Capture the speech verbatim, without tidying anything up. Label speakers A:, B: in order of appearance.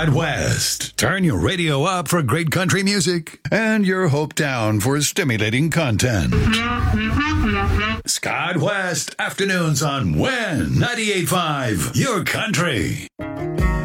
A: Scott West. Turn your radio up for great country music and your hope down for stimulating content. Scott West, afternoons on Win ninety-eight point five, Your Country.